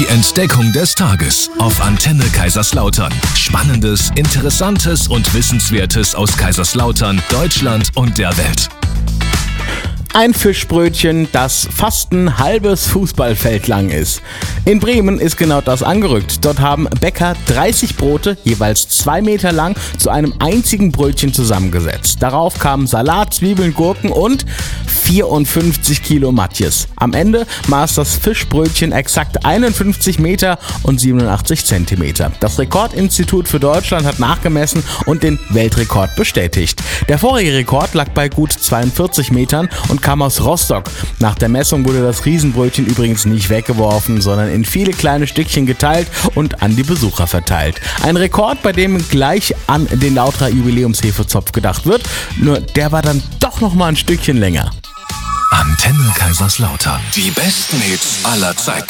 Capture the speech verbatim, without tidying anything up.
Die Entdeckung des Tages auf Antenne Kaiserslautern. Spannendes, Interessantes und Wissenswertes aus Kaiserslautern, Deutschland und der Welt. Ein Fischbrötchen, das fast ein halbes Fußballfeld lang ist. In Bremen ist genau das angerückt. Dort haben Bäcker dreißig Brote, jeweils zwei Meter lang, zu einem einzigen Brötchen zusammengesetzt. Darauf kamen Salat, Zwiebeln, Gurken und vierundfünfzig Kilo Matjes. Am Ende maß das Fischbrötchen exakt einundfünfzig Meter und siebenundachtzig Zentimeter. Das Rekordinstitut für Deutschland hat nachgemessen und den Weltrekord bestätigt. Der vorherige Rekord lag bei gut zweiundvierzig Metern und kam aus Rostock. Nach der Messung wurde das Riesenbrötchen übrigens nicht weggeworfen, sondern in viele kleine Stückchen geteilt und an die Besucher verteilt. Ein Rekord, bei dem gleich an den Lauterer Jubiläumshefezopf gedacht wird, nur der war dann doch noch mal ein Stückchen länger. Antenne Kaiserslautern. Die besten Hits aller Zeiten.